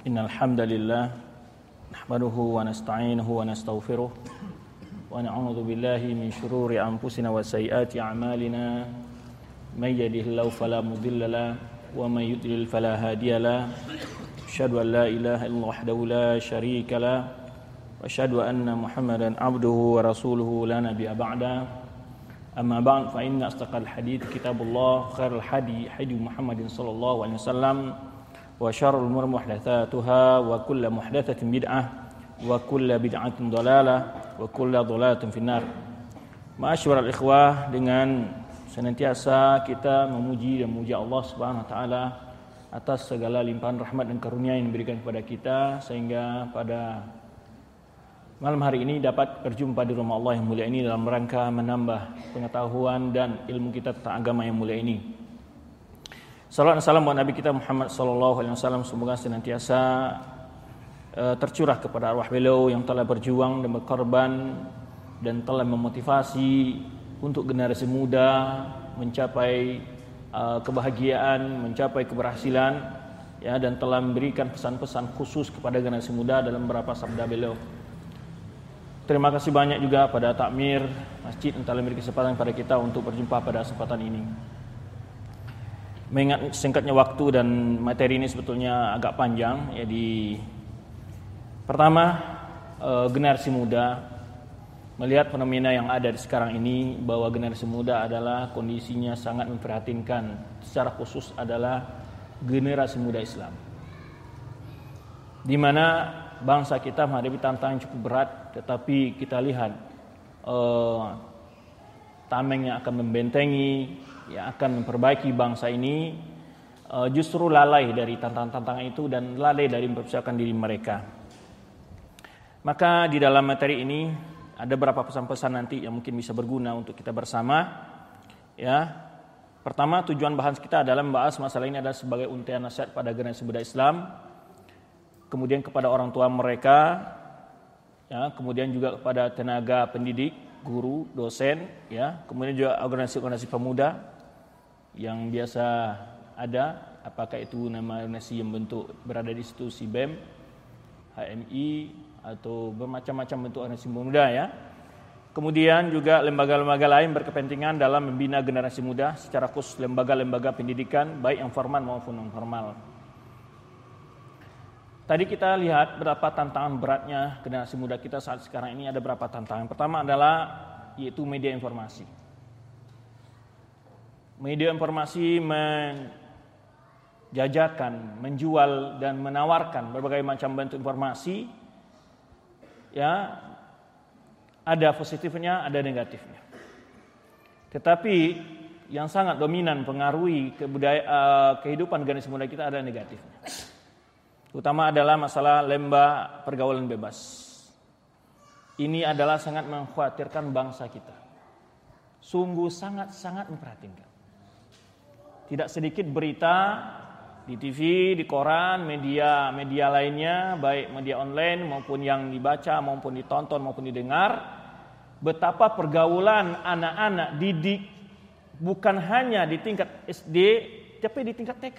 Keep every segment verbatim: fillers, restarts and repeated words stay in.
Innal hamdalillah nahmaduhu wa nasta'inuhu wa nastaghfiruh wa na'udzu billahi min shururi anfusina wa sayyiati a'malina may yahdihillahu fala mudilla lahu wa may yudlil fala hadiya lahu asyhadu an la ilaha illallah wahdahu la syarika lahu wa asyhadu anna muhammadan abduhu wa rasuluhu la nabiyya ba'da amma ba'd fa inna astaqal hadits kitabullah khairul hadi hadi Muhammadin sallallahu alaihi wasallam wa syarrul umuri muhdatsatuha wa kullu muhdatsatin bid'ah wa kullu bid'atin dhalalah wa kullu dhalalatin finnar. Ma'asyiral ikhwah, dengan senantiasa kita memuji dan memuja Allah Subhanahu wa taala atas segala limpahan rahmat dan karunia yang diberikan kepada kita sehingga pada malam hari ini dapat berjumpa di rumah Allah yang mulia ini dalam rangka menambah pengetahuan dan ilmu kita tentang agama yang mulia ini. Salawat dan salam buat Nabi kita Muhammad sallallahu alaihi wasallam, semoga senantiasa uh, tercurah kepada arwah beliau yang telah berjuang dan berkorban dan telah memotivasi untuk generasi muda mencapai uh, kebahagiaan, mencapai keberhasilan, ya, dan telah memberikan pesan-pesan khusus kepada generasi muda dalam beberapa sabda beliau. Terima kasih banyak juga pada takmir masjid yang telah memberi kesempatan pada kita untuk berjumpa pada kesempatan ini. Mengingat singkatnya waktu dan materi ini sebetulnya agak panjang, jadi pertama eh, generasi muda melihat fenomena yang ada di sekarang ini bahwa generasi muda adalah kondisinya sangat memprihatinkan, secara khusus adalah generasi muda Islam, di mana bangsa kita menghadapi tantangan cukup berat, tetapi kita lihat eh, tameng yang akan membentengi, yang akan memperbaiki bangsa ini uh, justru lalai dari tantangan-tantangan itu dan lalai dari mempersiapkan diri mereka. Maka di dalam materi ini ada beberapa pesan-pesan nanti yang mungkin bisa berguna untuk kita bersama. Ya, pertama, tujuan bahas kita adalah membahas masalah ini adalah sebagai untian nasihat pada generasi muda Islam, kemudian kepada orang tua mereka, ya, kemudian juga kepada tenaga pendidik, guru, dosen, ya, kemudian juga organisasi-organisasi pemuda yang biasa ada, apakah itu nama organisasi yang bentuk berada di institusi B E M, H M I, atau bermacam-macam bentuk organisasi pemuda, ya. Kemudian juga lembaga-lembaga lain berkepentingan dalam membina generasi muda, secara khusus lembaga-lembaga pendidikan baik yang formal maupun non formal. Tadi kita lihat berapa tantangan beratnya generasi muda kita saat sekarang ini. Ada berapa tantangan. Pertama adalah yaitu media informasi. Media informasi menjajakan, menjual dan menawarkan berbagai macam bentuk informasi. Ya, ada positifnya, ada negatifnya. Tetapi yang sangat dominan pengaruhi kebudaya, uh, kehidupan generasi muda kita adalah negatifnya. Utama adalah masalah lembah pergaulan bebas. Ini adalah sangat mengkhawatirkan bangsa kita. Sungguh sangat-sangat memprihatinkan. Tidak sedikit berita di T V, di koran, media media lainnya, baik media online maupun yang dibaca maupun ditonton maupun didengar, betapa pergaulan anak-anak didik bukan hanya di tingkat S D, tapi di tingkat T K.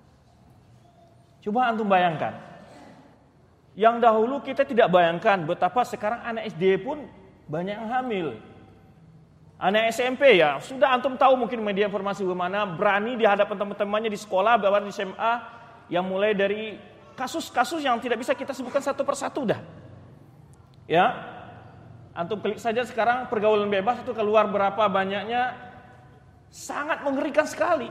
Coba antum bayangkan. Yang dahulu kita tidak bayangkan betapa sekarang anak S D pun banyak yang hamil. Anak S M P, ya, sudah antum tahu mungkin media informasi bagaimana berani di hadapan teman-temannya di sekolah, bahkan di S M A, yang mulai dari kasus-kasus yang tidak bisa kita sebutkan satu persatu dah. Ya. Antum klik saja sekarang pergaulan bebas itu keluar berapa banyaknya, sangat mengerikan sekali.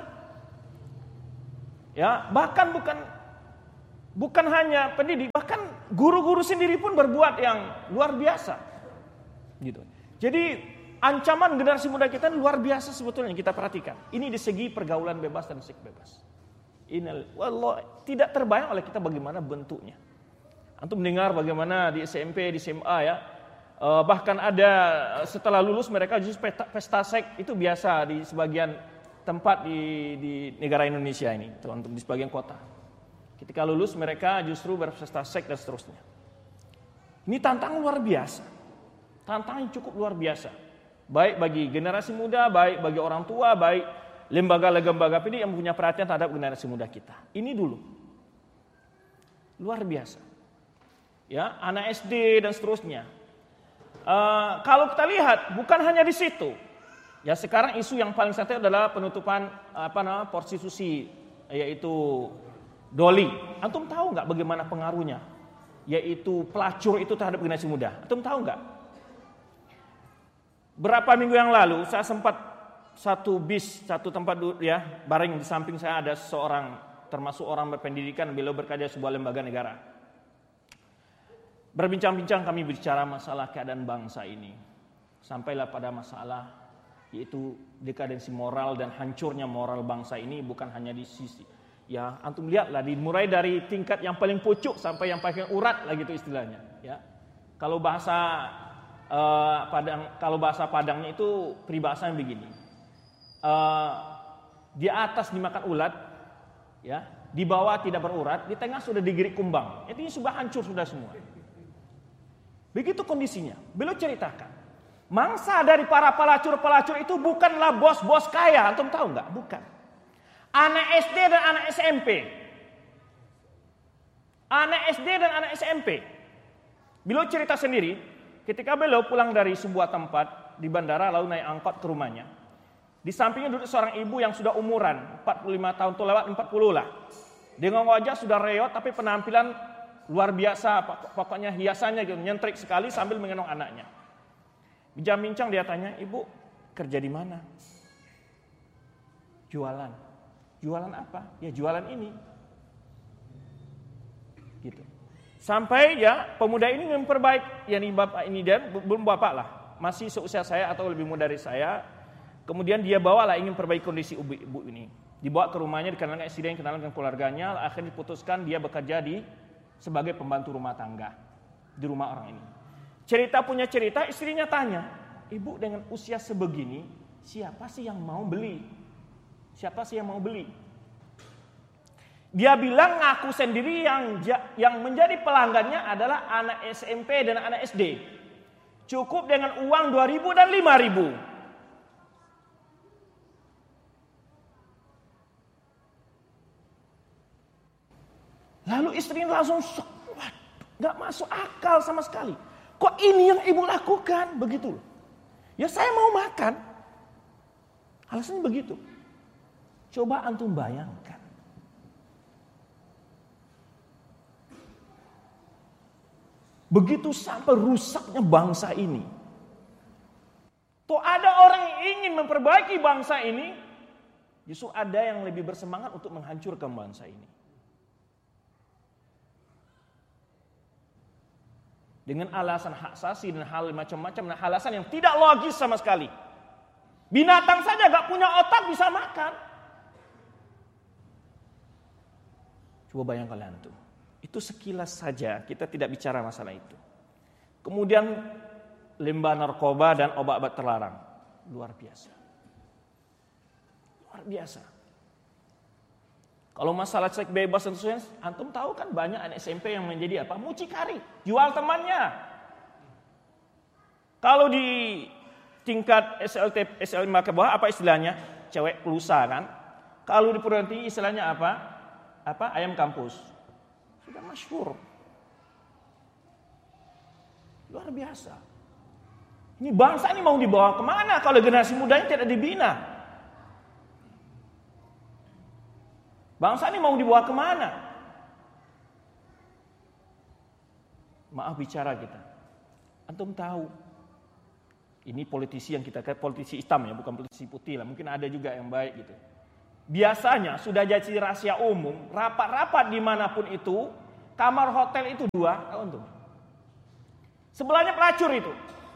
Ya, bahkan bukan bukan hanya pendidik, bahkan guru-guru sendiri pun berbuat yang luar biasa. Gitu. Jadi ancaman generasi muda kita luar biasa sebetulnya kita perhatikan. Ini di segi pergaulan bebas dan seks bebas. Ini wallah tidak terbayang oleh kita bagaimana bentuknya. Antum mendengar bagaimana di S M P, di S M A, ya. Uh, bahkan ada setelah lulus mereka justru pesta, pesta seks itu biasa di sebagian tempat di, di negara Indonesia ini, untuk di sebagian kota. Ketika lulus mereka justru berpesta seks dan seterusnya. Ini tantangan luar biasa. Tantangan cukup luar biasa. Baik bagi generasi muda, baik bagi orang tua, baik lembaga-lembaga pendidik yang punya perhatian terhadap generasi muda kita. Ini dulu. Luar biasa. Ya, anak S D dan seterusnya. Uh, kalau kita lihat bukan hanya di situ. Ya, sekarang isu yang paling satu adalah penutupan apa namanya prostitusi, yaitu doli. Antum tahu nggak bagaimana pengaruhnya? Yaitu pelacur itu terhadap generasi muda. Antum tahu nggak? Berapa minggu yang lalu saya sempat satu bis, satu tempat ya, bareng di samping saya ada seorang termasuk orang berpendidikan, beliau bekerja di sebuah lembaga negara. Berbincang-bincang kami bicara masalah keadaan bangsa ini. Sampailah pada masalah yaitu dekadensi moral dan hancurnya moral bangsa ini bukan hanya di sisi ya, antum lihatlah dimulai dari tingkat yang paling pucuk sampai yang paling urat lah gitu istilahnya, ya. Kalau bahasa uh, Padang, kalau bahasa Padangnya itu peribahasanya begini. Uh, di atas dimakan ulat, ya, di bawah tidak berurat, di tengah sudah digirik kumbang. Itu sudah hancur sudah semua. Begitu kondisinya. Beliau ceritakan, mangsa dari para pelacur-pelacur itu bukanlah bos-bos kaya, antum tahu nggak? Bukan. Anak S D dan anak S M P. Anak S D dan anak S M P. Beliau cerita sendiri, ketika beliau pulang dari sebuah tempat di bandara lalu naik angkot ke rumahnya. Di sampingnya duduk seorang ibu yang sudah umuran empat puluh lima tahun atau lewat empat puluh lah. Dengan wajah sudah reot tapi penampilan luar biasa, pokoknya hiasannya gitu, nyentrik sekali sambil menggendong anaknya. Bincang-bincang dia tanya, "Ibu, kerja di mana?" "Jualan." "Jualan apa?" "Ya jualan ini." Gitu. Sampai ya pemuda ini memperbaik, ya nih bapak ini dan belum bapak lah, masih seusia saya atau lebih muda dari saya. Kemudian dia bawalah ingin perbaiki kondisi ibu-ibu ini. Dibawa ke rumahnya, dikenalkan istri yang kenalan dengan keluarganya, akhirnya diputuskan dia bekerja di sebagai pembantu rumah tangga di rumah orang ini. Cerita punya cerita, istrinya tanya, "Ibu dengan usia sebegini, siapa sih yang mau beli? Siapa sih yang mau beli?" Dia bilang ngaku sendiri yang yang menjadi pelanggannya adalah anak S M P dan anak S D. Cukup dengan uang dua ribu dan lima ribu. Lalu istrinya langsung shock, waduh, gak masuk akal sama sekali. Kok ini yang ibu lakukan? Begitu. Ya saya mau makan. Alasannya begitu. Coba antum bayangkan. Begitu sampai rusaknya bangsa ini. Tuh ada orang yang ingin memperbaiki bangsa ini, justru ada yang lebih bersemangat untuk menghancurkan bangsa ini. Dengan alasan hak asasi dan hal macam-macam, dan alasan yang tidak logis sama sekali. Binatang saja gak punya otak bisa makan. Coba bayangkan itu. Itu sekilas saja, kita tidak bicara masalah itu. Kemudian limbah narkoba dan obat-obat terlarang. Luar biasa. Luar biasa. Kalau masalah seks bebas dan sebagainya, antum tahu kan banyak anak S M P yang menjadi apa? Mucikari, jual temannya. Kalau di tingkat S L T, S L lima ke bawah apa istilahnya? Cewek pelusa kan? Kalau di perguruan tinggi istilahnya apa? Apa? Ayam kampus. Sudah masyhur. Luar biasa. Ini bangsa ini mau dibawa kemana kalau generasi mudanya tidak dibina? Bangsa ini mau dibawa kemana? Maaf bicara kita. Antum tahu. Ini politisi yang kita kata politisi hitam ya, bukan politisi putih lah. Mungkin ada juga yang baik gitu. Biasanya sudah jadi rahasia umum, rapat-rapat dimanapun itu, kamar hotel itu dua, tahu antum? Sebelahnya pelacur itu.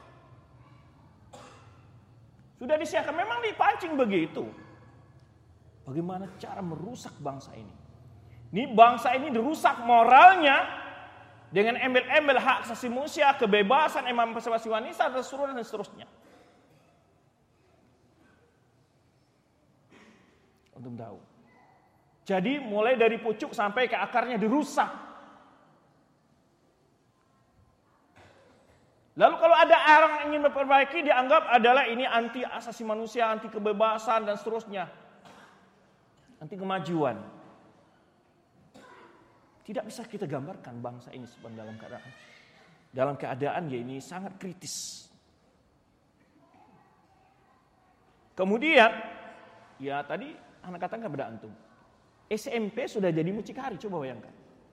Sudah disiapkan, memang dipancing begitu. Bagaimana cara merusak bangsa ini? Ini bangsa ini dirusak moralnya dengan embel-embel hak asasi manusia, kebebasan, emansipasi wanita dan seterusnya dan seterusnya. Untuk tahu. Jadi mulai dari pucuk sampai ke akarnya dirusak. Lalu kalau ada orang yang ingin memperbaiki dianggap adalah ini anti asasi manusia, anti kebebasan dan seterusnya. Anti kemajuan. Tidak bisa kita gambarkan bangsa ini sebenarnya dalam keadaan dalam keadaan ya ini sangat kritis. Kemudian ya tadi anak katakan kepada antum, S M P sudah jadi mucikari, coba bayangkan.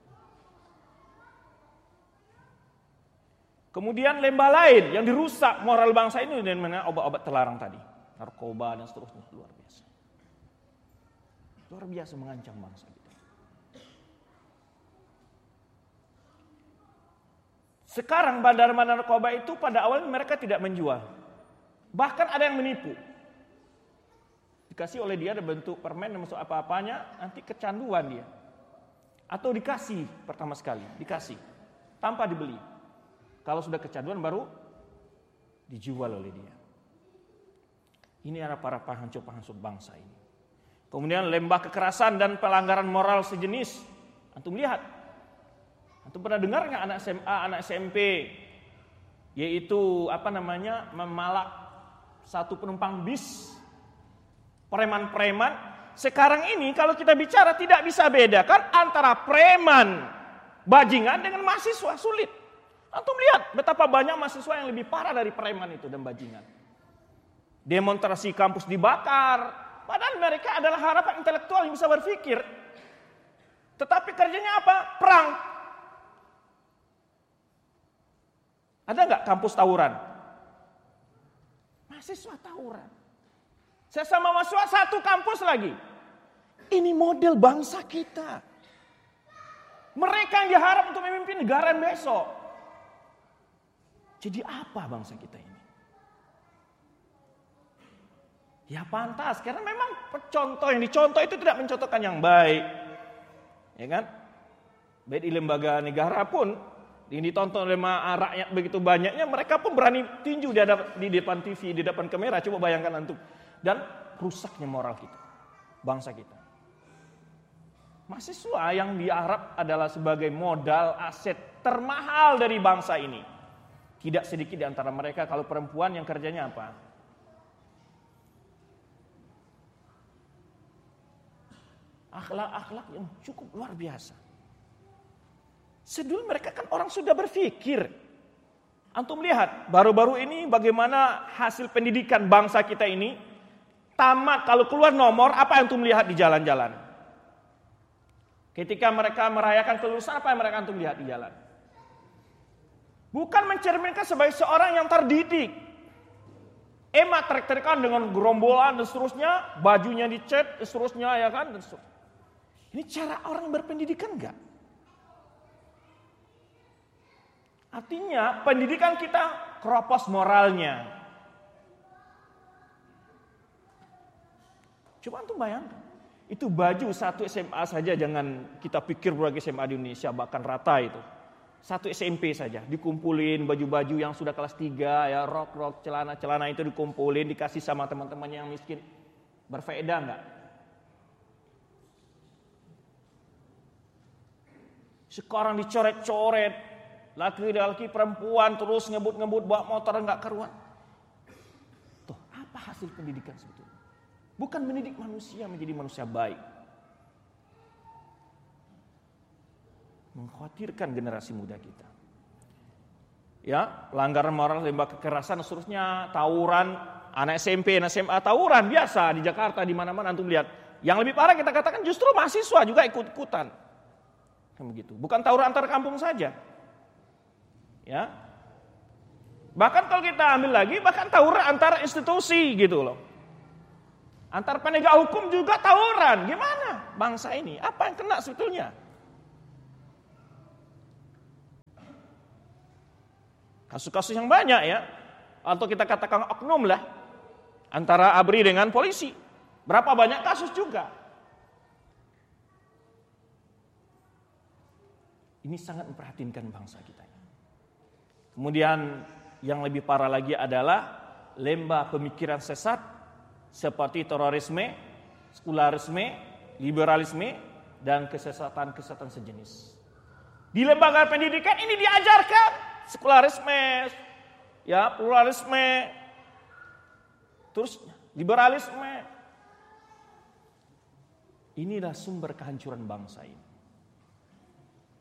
Kemudian lembah lain yang dirusak moral bangsa ini dengan obat-obat terlarang tadi, narkoba dan seterusnya, luar biasa. Luar biasa mengancam bangsa kita. Sekarang bandar-bandar narkoba itu pada awalnya mereka tidak menjual. Bahkan ada yang menipu. Dikasih oleh dia ada bentuk permen dan masuk apa-apanya, nanti kecanduan dia. Atau dikasih pertama sekali, dikasih tanpa dibeli. Kalau sudah kecanduan baru dijual oleh dia. Ini adalah para penghancur-penghancur bangsa ini. Kemudian lembah kekerasan dan pelanggaran moral sejenis. Antum lihat. Antum pernah dengar nggak anak S M A, anak S M P, yaitu apa namanya memalak satu penumpang bis, preman-preman. Sekarang ini kalau kita bicara tidak bisa bedakan antara preman bajingan dengan mahasiswa, sulit. Antum lihat betapa banyak mahasiswa yang lebih parah dari preman itu dan bajingan. Demonstrasi kampus dibakar, padahal mereka adalah harapan intelektual yang bisa berpikir. Tetapi kerjanya apa? Perang. Ada nggak kampus tawuran? Mahasiswa tawuran. Saya sama mahasiswa satu kampus lagi. Ini model bangsa kita. Mereka yang diharap untuk memimpin negara yang besok. Jadi apa bangsa kita ini? Ya pantas, karena memang contoh yang dicontoh itu tidak mencontohkan yang baik. Ya kan? Baik di lembaga negara pun ini ditonton oleh rakyat begitu banyaknya, mereka pun berani tinju di, hadap, di depan T V, di depan kamera. Coba bayangkan antum. Dan rusaknya moral kita, bangsa kita. Mahasiswa yang diharap adalah sebagai modal aset termahal dari bangsa ini. Tidak sedikit di antara mereka kalau perempuan yang kerjanya apa? Akhlak-akhlak yang cukup luar biasa. Sedul mereka kan orang sudah berpikir. Antum lihat baru-baru ini bagaimana hasil pendidikan bangsa kita ini. Tamat kalau keluar nomor, apa yang antum lihat di jalan-jalan? Ketika mereka merayakan kelulusan, apa yang mereka antum lihat di jalan? Bukan mencerminkan sebagai seorang yang terdidik. Emak terik-terikan dengan gerombolan dan seterusnya, bajunya dicat dan seterusnya ya kan. Dan seterusnya. Ini cara orang berpendidikan enggak? Artinya pendidikan kita keropos moralnya. Coba antum bayangkan. Itu baju satu S M A saja, jangan kita pikir berbagai S M A di Indonesia bahkan rata itu. Satu S M P saja dikumpulin baju-baju yang sudah kelas tiga ya, rok-rok, celana-celana itu dikumpulin, dikasih sama teman-temannya yang miskin. Berfaedah enggak? Sekarang dicoret-coret. Laki-laki perempuan terus ngebut-ngebut bawa motor enggak karuan. Tuh, apa hasil pendidikan sebetulnya? Bukan mendidik manusia menjadi manusia baik. Mengkhawatirkan generasi muda kita. Ya, pelanggaran moral, lembah kekerasan dan seterusnya, tawuran, anak S M P, anak S M A tawuran biasa di Jakarta di mana-mana antum lihat. Yang lebih parah kita katakan justru mahasiswa juga ikut-ikutan. Kan begitu. Bukan tawuran antar kampung saja. Ya, bahkan kalau kita ambil lagi, bahkan tawuran antar institusi gitu loh, antar penegak hukum juga tawuran. Gimana bangsa ini? Apa yang kena sebetulnya? Kasus-kasus yang banyak ya, atau kita katakan oknum lah, antara A B R I dengan polisi. Berapa banyak kasus juga? Ini sangat memprihatinkan bangsa kita. Kemudian yang lebih parah lagi adalah lembah pemikiran sesat seperti terorisme, sekularisme, liberalisme, dan kesesatan-kesesatan sejenis. Di lembaga pendidikan ini diajarkan sekularisme, ya pluralisme, terus liberalisme. Inilah sumber kehancuran bangsa ini.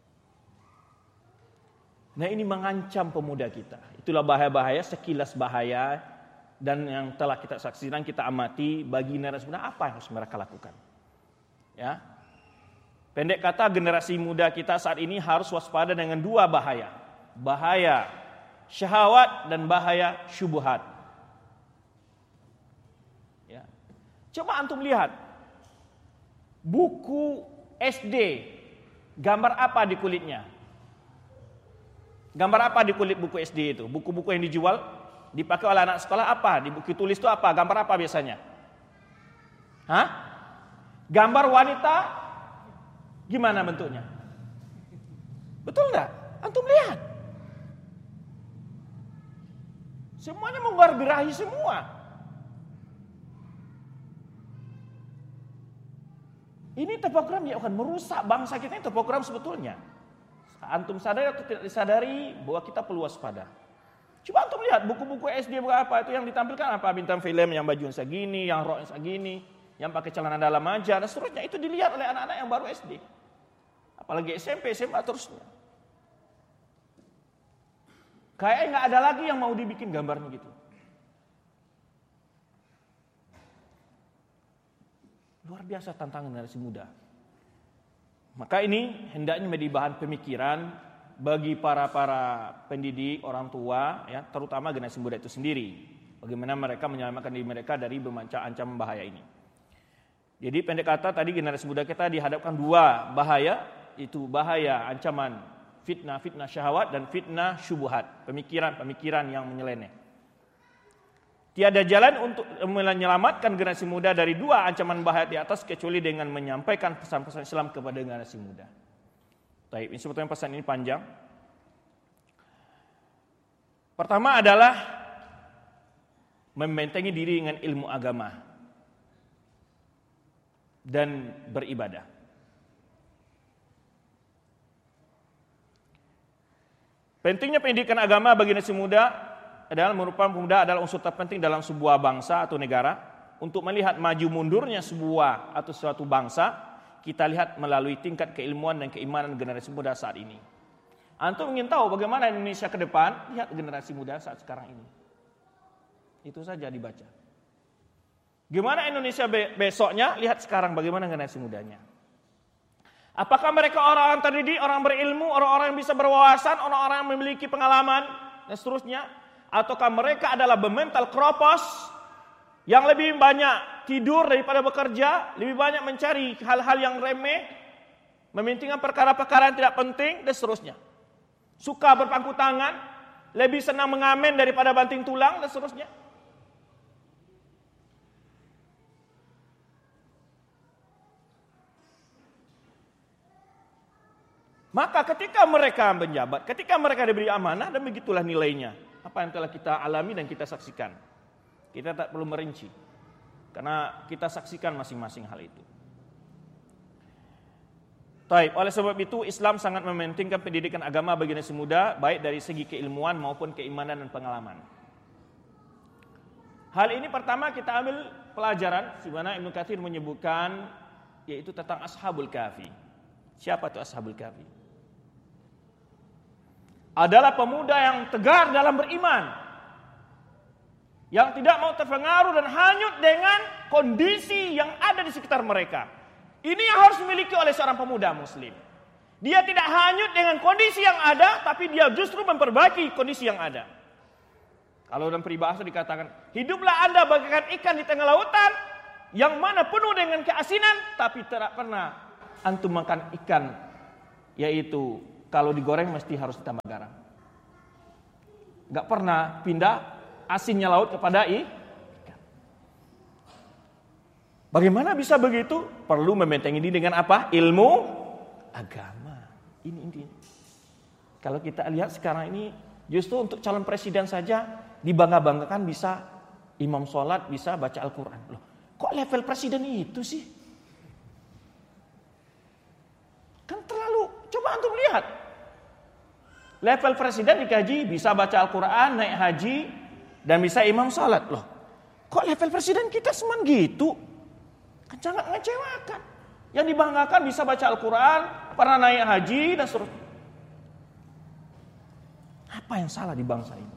Nah, ini mengancam pemuda kita. Itulah bahaya-bahaya, sekilas bahaya dan yang telah kita saksikan, kita amati bagi generasi muda apa yang harus mereka lakukan. Ya. Pendek kata, generasi muda kita saat ini harus waspada dengan dua bahaya. Bahaya syahwat dan bahaya syubhat. Ya. Coba antum lihat buku S D, gambar apa di kulitnya? Gambar apa di kulit buku S D itu? Buku-buku yang dijual dipakai oleh anak sekolah apa? Di buku tulis itu apa? Gambar apa biasanya? Hah? Gambar wanita gimana bentuknya? Betul enggak? Antum lihat. Semuanya menggambar birahi semua. Ini program yang akan merusak bangsa kita. Ini program sebetulnya. Antum sadari atau tidak disadari bahwa kita perlu waspada. Coba antum lihat buku-buku S D berapa itu yang ditampilkan apa? Bintang film yang baju segini, yang rok segini, yang pakai celana dalam aja dan seterusnya. Itu dilihat oleh anak-anak yang baru S D. Apalagi S M P, S M A terusnya. Kayaknya nggak ada lagi yang mau dibikin gambarnya gitu. Luar biasa tantangan generasi muda. Maka ini hendaknya menjadi bahan pemikiran bagi para-para pendidik, orang tua, ya, terutama generasi muda itu sendiri. Bagaimana mereka menyelamatkan diri mereka dari bermacam ancaman bahaya ini. Jadi pendek kata tadi generasi muda kita dihadapkan dua bahaya, itu bahaya ancaman fitnah-fitnah syahwat dan fitnah syubhat, pemikiran-pemikiran yang menyeleneh. Tiada jalan untuk menyelamatkan generasi muda dari dua ancaman bahaya di atas kecuali dengan menyampaikan pesan-pesan Islam kepada generasi muda. Baik, ini sebetulnya pesan ini panjang. Pertama adalah membentengi diri dengan ilmu agama dan beribadah. Pentingnya pendidikan agama bagi generasi muda adalah merupakan pemuda adalah unsur terpenting dalam sebuah bangsa atau negara. Untuk melihat maju mundurnya sebuah atau suatu bangsa, kita lihat melalui tingkat keilmuan dan keimanan generasi muda saat ini. Antum ingin tahu bagaimana Indonesia ke depan? Lihat generasi muda saat sekarang ini. Itu saja dibaca. Gimana Indonesia besoknya? Lihat sekarang bagaimana generasi mudanya. Apakah mereka orang terdidik, orang berilmu, orang-orang yang bisa berwawasan, orang-orang yang memiliki pengalaman dan seterusnya? Ataukah mereka adalah bermental keropos yang lebih banyak tidur daripada bekerja, lebih banyak mencari hal-hal yang remeh, mementingkan perkara-perkara yang tidak penting dan seterusnya. Suka berpangku tangan, lebih senang mengamen daripada banting tulang dan seterusnya. Maka ketika mereka menjabat, ketika mereka diberi amanah, dan begitulah nilainya. Apa yang telah kita alami dan kita saksikan. Kita tak perlu merinci. Karena kita saksikan masing-masing hal itu. Taib, oleh sebab itu Islam sangat mementingkan pendidikan agama bagi generasi muda, baik dari segi keilmuan maupun keimanan dan pengalaman. Hal ini pertama kita ambil pelajaran, di mana Ibnu Katsir menyebutkan, yaitu tentang Ashabul Kahfi. Siapa itu Ashabul Kahfi? Adalah pemuda yang tegar dalam beriman, yang tidak mau terpengaruh dan hanyut dengan kondisi yang ada di sekitar mereka. Ini yang harus dimiliki oleh seorang pemuda muslim. Dia tidak hanyut dengan kondisi yang ada, tapi dia justru memperbaiki kondisi yang ada. Kalau dalam peribahasa dikatakan, hiduplah anda bagaikan ikan di tengah lautan, yang mana penuh dengan keasinan, tapi tidak pernah antum makan ikan, yaitu kalau digoreng mesti harus ditambah garam. Gak pernah pindah asinnya laut kepada ikan. Bagaimana bisa begitu? Perlu membentengi diri dengan apa? Ilmu agama. Ini intinya. Kalau kita lihat sekarang ini, justru untuk calon presiden saja dibangga-banggakan bisa imam sholat, bisa baca Al-Quran. Loh, kok level presiden itu sih? Kan terlalu, coba antum lihat. Level presiden dikaji, bisa baca Al-Quran, naik haji, dan bisa imam sholat. Loh, kok level presiden kita seman gitu? Kan sangat mengecewakan. Yang dibanggakan bisa baca Al-Quran, pernah naik haji, dan seterusnya. Apa yang salah di bangsa ini?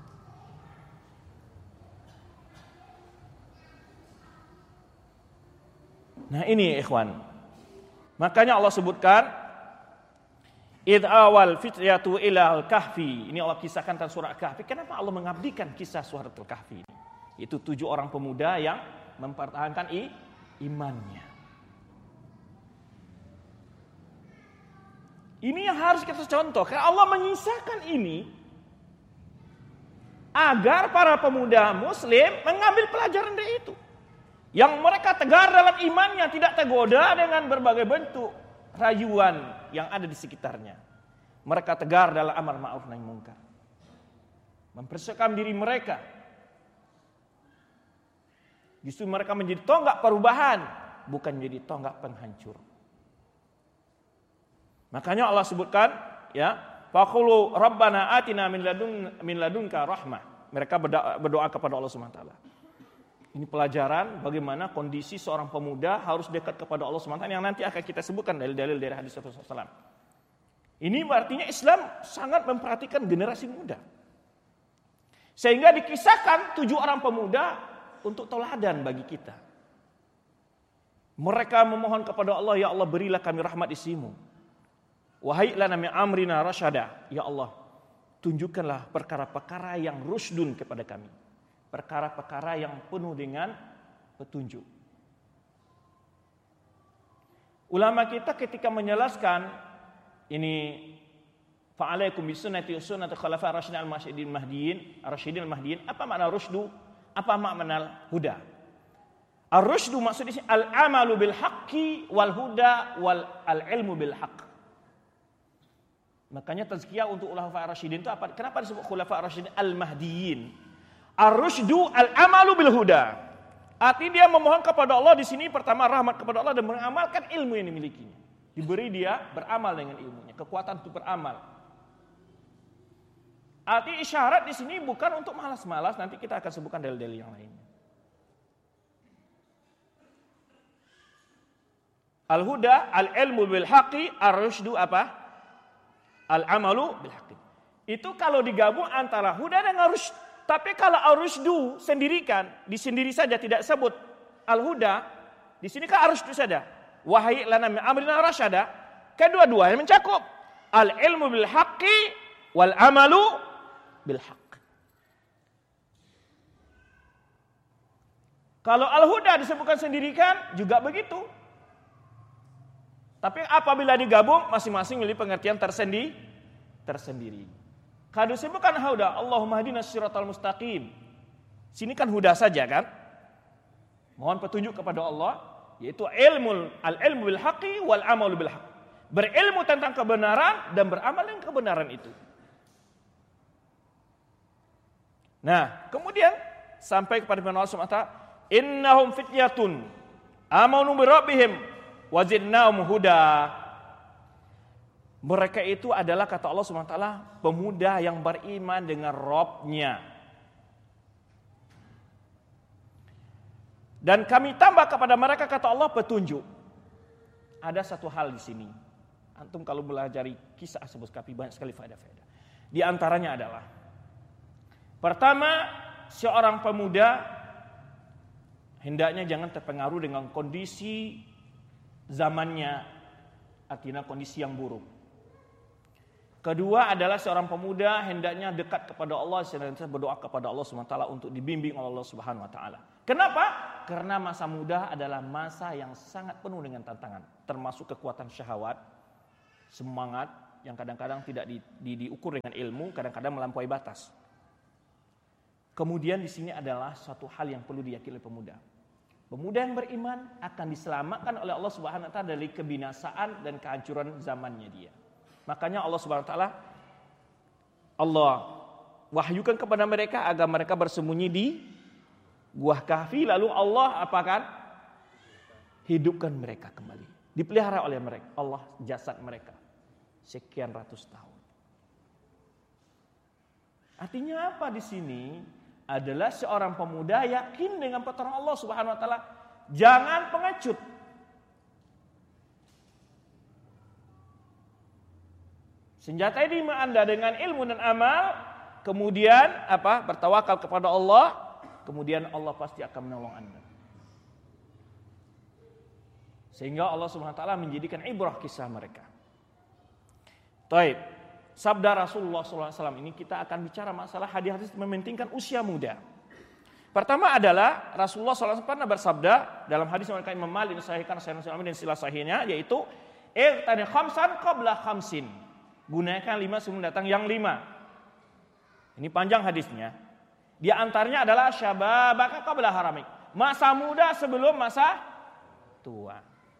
Nah ini ikhwan. Makanya Allah sebutkan id awal fityatu ila al-kahfi. Ini Allah kisahkan tentang surah Al-Kahfi. Kenapa Allah mengabdikan kisah surah Al-Kahfi ini? Itu tujuh orang pemuda yang mempertahankan i, imannya. Ini yang harus kita contoh. Karena Allah mengisahkan ini agar para pemuda muslim mengambil pelajaran dari itu. Yang mereka tegar dalam imannya, tidak tergoda dengan berbagai bentuk rayuan yang ada di sekitarnya. Mereka tegar dalam amar ma'ruf nahi munkar. Mempersiapkan diri mereka. Justru mereka menjadi tonggak perubahan, bukan menjadi tonggak penghancur. Makanya Allah sebutkan, ya, faqulu rabbana atina min ladun min ladunka rahmah. Mereka berdoa, berdoa kepada Allah Subhanahu wa taala. Ini pelajaran bagaimana kondisi seorang pemuda harus dekat kepada Allah Subhanahu wa taala yang nanti akan kita sebutkan dalil-dalil dari hadis Rasulullah sallallahu alaihi wasallam. Ini artinya Islam sangat memperhatikan generasi muda. Sehingga dikisahkan tujuh orang pemuda untuk teladan bagi kita. Mereka memohon kepada Allah, ya Allah berilah kami rahmat isimu. Wahai lana min amrina rasyada, ya Allah tunjukkanlah perkara-perkara yang rusdun kepada kami. Perkara-perkara yang penuh dengan petunjuk. Ulama kita ketika menjelaskan ini fa'alaikum bisunnati wa sunnati khulafa ar-rasyidin al-mahdiyyin mahdiyin ar-rasyidin al-mahdiyyin, apa makna rusdu? Apa makna huda? Ar-rusdu maksudnya al-amalu bil haqqi wal huda wal al-ilmu bil haqq. Makanya tazkiyah untuk khulafa ar-rasyidin itu apa? Kenapa disebut khulafa ar-rasyidin al-mahdiyyin? Ar-rusdu al-amalu bil huda. Artinya dia memohon kepada Allah di sini pertama rahmat kepada Allah dan mengamalkan ilmu yang dimilikinya. Diberi dia beramal dengan ilmunya, kekuatan untuk beramal. Arti isyarat di sini bukan untuk malas-malas, nanti kita akan sebutkan dalil-dalil yang lainnya. Al-huda, al-ilmu bil haqqi, ar-rusdu apa? Al-amalu bil haqqi. Itu kalau digabung antara huda dengan rusd. Tapi kalau ar-rusdu sendirikan, disendiri saja tidak sebut al-huda, di sini kan ar-rusdu saja. Wahai lana min amrina rasyada, kedua-duanya mencakup al-ilmu bil haqqi wal amalu bil haqq. Kalau al-huda disebutkan sendirikan juga begitu. Tapi apabila digabung masing-masing memiliki pengertian tersendiri tersendiri. Kalau disebutkan huda, Allahumma hdinas siratal mustaqim. Sini kan huda saja kan? Mohon petunjuk kepada Allah, yaitu ilmu al-ilmu bil haqqi wal amalu bil haqq. Berilmu tentang kebenaran dan beramal dengan kebenaran itu. Nah, kemudian sampai kepada firman Allah Subhanahu wa taala, innahum fityatun amanu bi rabbihim wa zidnahum huda. Mereka itu adalah kata Allah Subhanahu wa taala pemuda yang beriman dengan Rabb-nya. Dan kami tambah kepada mereka kata Allah petunjuk. Ada satu hal di sini. Antum kalau belajar kisah Ashabul Kahfi banyak sekali faedah-faedah. Di antaranya adalah pertama, seorang pemuda hendaknya jangan terpengaruh dengan kondisi zamannya, artinya kondisi yang buruk. Kedua adalah seorang pemuda hendaknya dekat kepada Allah, senantiasa berdoa kepada Allah Subhanahu wa taala untuk dibimbing oleh Allah Subhanahu wa taala. Kenapa? Karena masa muda adalah masa yang sangat penuh dengan tantangan, termasuk kekuatan syahwat, semangat yang kadang-kadang tidak di, di, diukur dengan ilmu, kadang-kadang melampaui batas. Kemudian di sini adalah suatu hal yang perlu diyakini oleh pemuda. Pemuda yang beriman akan diselamatkan oleh Allah Subhanahu wa taala dari kebinasaan dan kehancuran zamannya dia. Makanya Allah Subhanahu wa taala Allah wahyukan kepada mereka agar mereka bersembunyi di Gua Kahfi, lalu Allah apakan? Hidupkan mereka kembali. Dipelihara oleh mereka Allah jasad mereka sekian ratus tahun. Artinya apa di sini? Adalah seorang pemuda yakin dengan pertolongan Allah Subhanahu wa taala, jangan pengecut. Senjata ini Anda dengan ilmu dan amal, kemudian apa? Bertawakal kepada Allah, kemudian Allah pasti akan menolong Anda. Sehingga Allah Subhanahu wa taala menjadikan ibrah kisah mereka. Taib. Sabda Rasulullah shallallahu alaihi wasallam ini kita akan bicara masalah hadis-hadis mementingkan usia muda. Pertama adalah Rasulullah shallallahu alaihi wasallam pernah bersabda dalam hadis yang Imam Malik disahihkan Sahih Muslim dan sila sahihnya, yaitu iqtani khamsan qabla khamsin. Gunakan lima sebelum datang yang lima. Ini panjang hadisnya. Di antaranya adalah syababaka qabla haramik. Masa muda sebelum masa tua.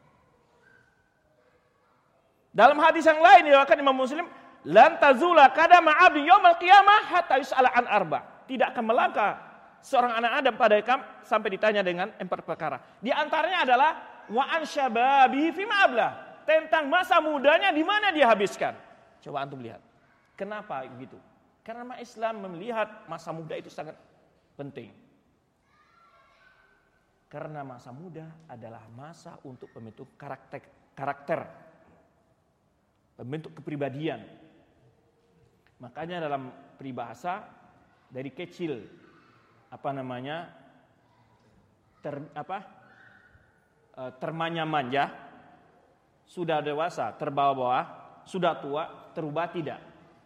Dalam hadis yang lain diriwayatkan Imam Muslim, lan tazula qadama 'abdi yaumil qiyamah hatta yus'ala an arba. Tidak akan melangkah seorang anak Adam pada kam sampai ditanya dengan empat perkara. Di antaranya adalah wa an syababihi fi ma'abla. Tentang masa mudanya di mana dia habiskan. Coba antum lihat. Kenapa begitu? Karena Islam melihat masa muda itu sangat penting. Karena masa muda adalah masa untuk pembentuk karakter, karakter, pembentuk kepribadian. Makanya dalam peribahasa dari kecil apa namanya ter, apa termanja-manja, sudah dewasa terbawa-bawa, sudah tua terubah tidak.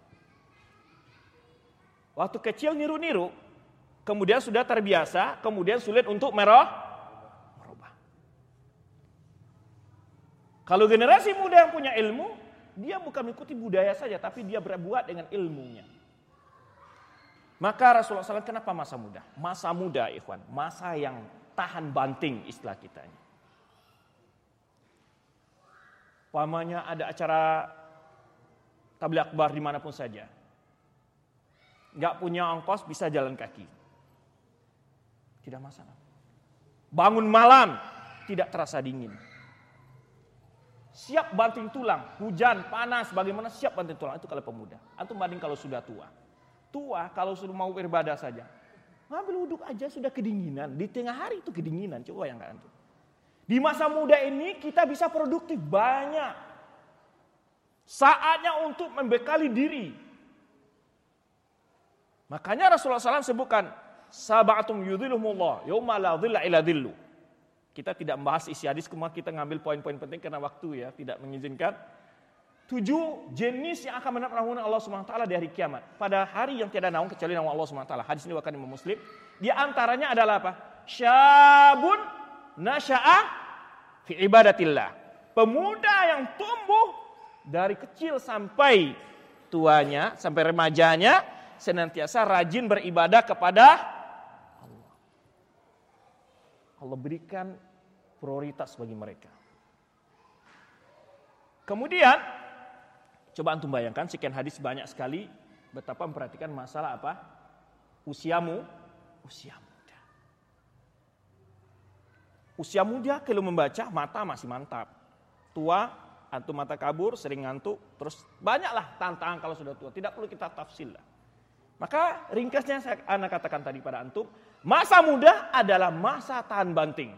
Waktu kecil niru-niru, kemudian sudah terbiasa, kemudian sulit untuk merah merubah. Kalau generasi muda yang punya ilmu, dia bukan mengikuti budaya saja, tapi dia berbuat dengan ilmunya. Maka Rasulullah shallallahu alaihi wasallam kenapa masa muda? Masa muda, ikhwan, masa yang tahan banting istilah kitanya. Umpamanya ada acara tabligh akbar dimanapun saja, nggak punya ongkos bisa jalan kaki, tidak masalah. Bangun malam tidak terasa dingin, siap banting tulang, hujan panas bagaimana siap banting tulang. Itu kalau pemuda. Antum banding kalau sudah tua. Tua kalau sudah mau beribadah saja, ngambil wuduk aja sudah kedinginan. Di tengah hari itu kedinginan. Coba yang nggak antum. Di masa muda ini kita bisa produktif banyak. Saatnya untuk membekali diri. Makanya Rasulullah shallallahu alaihi wasallam sebutkan sab'atum yudhilluhumullah yauma la dhilla illa dhillu. Kita tidak membahas isi hadis, cuma kita ngambil poin-poin penting karena waktu ya tidak mengizinkan. Tujuh jenis yang akan mendapat naungan Allah Subhanahu wa taala di hari kiamat. Pada hari yang tiada naung kecuali naungan Allah Subhanahu wa taala. Hadis ini diriwayatkan Imam Muslim. Di antaranya adalah apa? Syabun nasya'a fi ibadatillah. Pemuda yang tumbuh dari kecil sampai tuanya, sampai remajanya, senantiasa rajin beribadah kepada Allah. Allah berikan prioritas bagi mereka. Kemudian, coba antum bayangkan, sekian hadis banyak sekali, betapa memperhatikan masalah apa? Usiamu, usia muda. Usia muda kalau membaca, mata masih mantap. Tua, antum mata kabur, sering ngantuk, terus banyaklah tantangan kalau sudah tua. Tidak perlu kita tafsir lah. Maka ringkasnya saya anak katakan tadi pada antum, masa muda adalah masa tahan banting.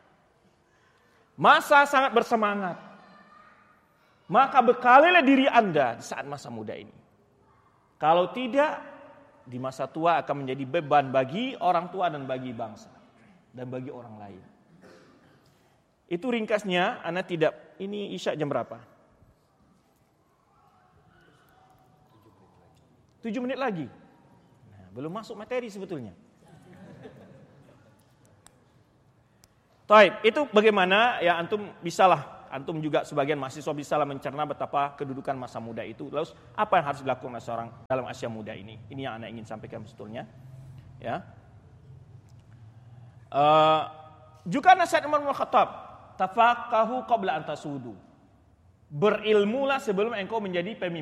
Masa sangat bersemangat. Maka bekalilah diri Anda di saat masa muda ini. Kalau tidak, di masa tua akan menjadi beban bagi orang tua dan bagi bangsa. Dan bagi orang lain. Itu ringkasnya, Anda tidak, ini isya jam berapa? Tujuh menit lagi. Nah, belum masuk materi sebetulnya. Taib, itu bagaimana ya antum bisalah, antum juga sebagian mahasiswa bisalah mencerna betapa kedudukan masa muda itu. Lalu apa yang harus dilakukan oleh seorang dalam usia muda ini? Ini yang Anda ingin sampaikan sebetulnya. Ya. Uh, juga nasihat Umar bin Khattab. Tafaqahu qabla an tasudu. Berilmulah sebelum engkau menjadi pemimpin.